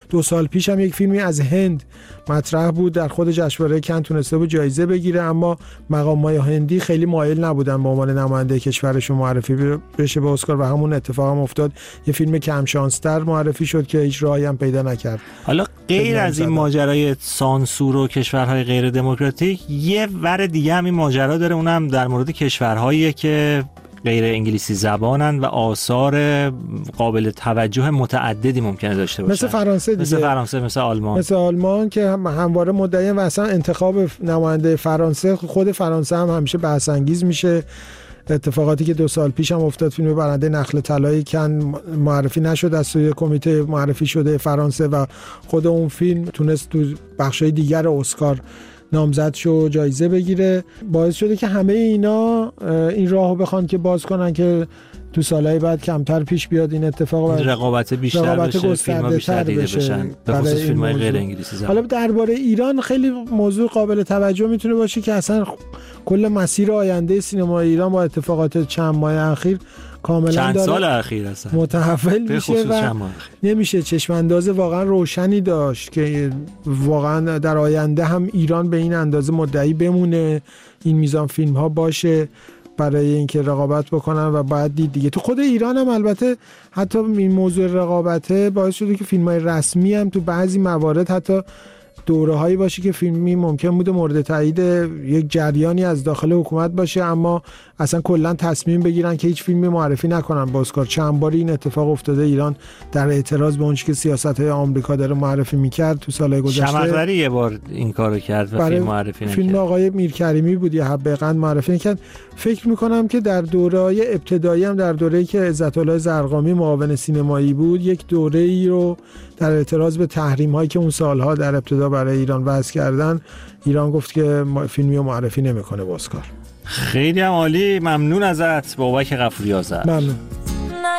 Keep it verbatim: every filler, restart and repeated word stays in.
دو سال پیش هم یک فیلمی از هند مطرح بود در خود جشنواره کن، تونسته بود جایزه بگیره، اما مقام‌های هندی خیلی مایل نبودن به عنوان نماینده کشورشون معرفی بشه به اسکار و همون اتفاق هم افتاد. یه فیلم کم شانستر معرفی شد که هیچ راهی هم پیدا نکرد. حالا غیر از این ماجرای سانسور و کشورهای غیر دموکراتیک، یه ور دیگه هم این ماجرا داره، اونم در مورد کشورهایی که غیر انگلیسی زبانن و آثار قابل توجه متعددی ممکنه داشته باشن، مثل فرانسه دیگه، مثل فرانسه، مثل آلمان مثل آلمان که هم همواره مدعی و اصلا انتخاب نماینده فرانسه، خود فرانسه هم همیشه بحث انگیز میشه. اتفاقاتی که دو سال پیش هم افتاد، فیلم برنده نخل طلایی کن معرفی نشد از سوی کمیته معرفی شده فرانسه و خود اون فیلم تونست تو بخشای دیگر اسکار نامزد شو جایزه بگیره. باعث شده که همه اینا این راهو بخوان که باز کنن که تو سالهای بعد کمتر پیش بیاد این اتفاق، رقابت بیشتر رقابت بشه، فیلم‌ها بیشتر دیده بشن، به خصوص فیلم‌های غیر انگلیسی زبان. حالا درباره ایران خیلی موضوع قابل توجه میتونه باشه که اصلا کل مسیر آینده سینما ایران با اتفاقات چند ماه اخیر کاملا چند داره سال اخیر اصلا متحول میشه و نمیشه چشم انداز واقعا روشنی داشت که واقعا در آینده هم ایران به این اندازه مدعی بمونه، این میزان فیلم ها باشه برای اینکه رقابت بکنن و بعد دید دیگه. تو خود ایران هم البته حتی این موضوع رقابته باعث شده که فیلم های رسمی هم تو بعضی موارد حتی دوره هایی باشه که فیلمی ممکن بوده مورد تایید یک جریانی از داخل حکومت باشه، اما اصلا کلا تصمیم بگیرن که هیچ فیلمی معرفی نکنن با اسکار. چند باری این اتفاق افتاده. ایران در اعتراض به اون چیزی که سیاست‌های آمریکا داره معرفی می‌کرد تو سال‌های گذشته، شمع‌وری یه بار این کارو کرد و فیلم معرفی نکرد. فیلم آقای میرکریمی بود یا حب قند معرفی نکرد. فکر می‌کنم که در دوره‌های ابتدایی هم در دوره‌ای که عزت‌الله زرقامی معاون سینمایی بود، یک دوره‌ای رو در اعتراض به تحریم‌هایی که اون سال‌ها در ابتدا برای ایران وضع کردن، ایران گفت که فیلمی رو معرفی نمی‌کنه با اسکار. خیلی هم عالی، ممنون ازت بابک غفوری آذر. ممنون.